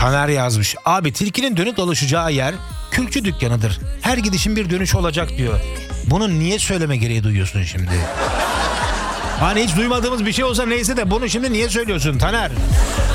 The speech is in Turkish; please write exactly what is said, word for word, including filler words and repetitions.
Taner yazmış. Abi tilkinin dönüp dolaşacağı yer kürkçü dükkanıdır. Her gidişin bir dönüş olacak diyor. Bunu niye söyleme gereği duyuyorsun şimdi? Hani hiç duymadığımız bir şey olsa neyse de bunu şimdi niye söylüyorsun Taner?